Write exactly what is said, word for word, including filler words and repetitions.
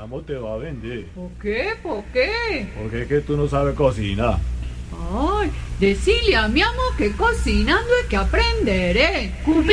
amo te va a vender. ¿Por qué? ¿Por qué? Porque es que tú no sabes cocinar. Ay, decile a mi amo que cocinando es que aprenderé.